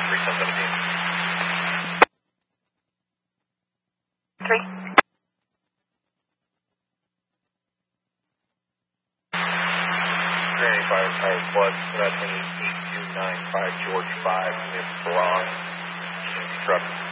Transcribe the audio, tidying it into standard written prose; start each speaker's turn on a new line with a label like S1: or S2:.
S1: Three.
S2: Granny Fire Tire Plus, that's an 8295 George 5, Miss Braun, truck.